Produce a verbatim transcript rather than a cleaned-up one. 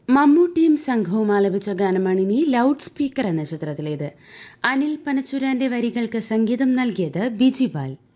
മമ്മൂട്ടിയും സംഘവും ആലപിച്ച ഗാനമാണ് ഇനി ലൗഡ് സ്പീക്കർ എന്ന ചിത്രത്തിലേത്. അനിൽ പനച്ചൂരാന്റെ വരികൾക്ക് സംഗീതം നൽകിയത് ബിജിപാൽ.